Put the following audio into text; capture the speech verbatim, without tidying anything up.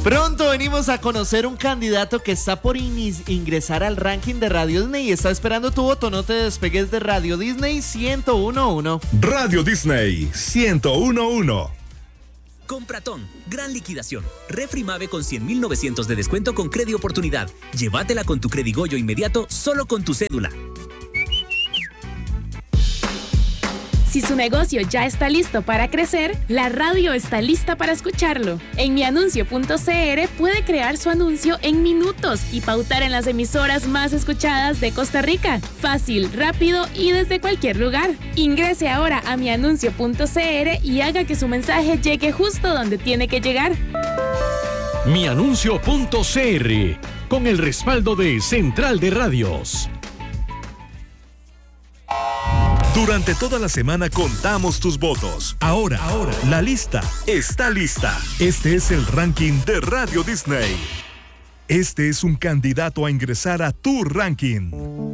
Pronto venimos a conocer un candidato que está por in- ingresar al ranking de Radio Disney y está esperando tu voto. No te despegues de Radio Disney ciento uno punto uno. Radio Disney ciento uno punto uno. Compratón, gran liquidación. Refri Mave con cien mil novecientos de descuento con Credi Oportunidad. Llévatela con tu Credigoyo inmediato solo con tu cédula. Si su negocio ya está listo para crecer, la radio está lista para escucharlo. En mianuncio punto c r puede crear su anuncio en minutos y pautar en las emisoras más escuchadas de Costa Rica. Fácil, rápido y desde cualquier lugar. Ingrese ahora a mianuncio punto c r y haga que su mensaje llegue justo donde tiene que llegar. mianuncio punto c r, con el respaldo de Central de Radios. Durante toda la semana contamos tus votos. Ahora, ahora, la lista está lista. Este es el ranking de Radio Disney. Este es un candidato a ingresar a tu ranking.